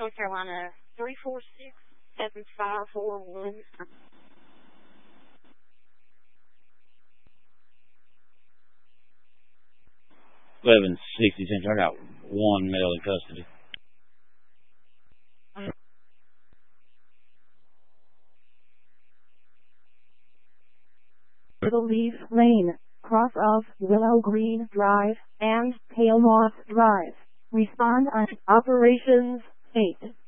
North Carolina, 346-7541. 1160 Central. I got one male in custody. Little Leaf Lane, cross of Willow Green Drive and Pale Moss Drive. Respond on Operations 8.